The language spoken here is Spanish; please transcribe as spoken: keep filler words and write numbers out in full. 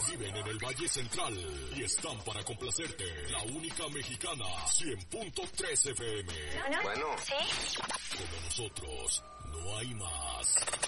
Viven en el Valle Central y están para complacerte. La única mexicana, cien punto tres F M. Bueno. ¿Sí? Como nosotros, no hay más.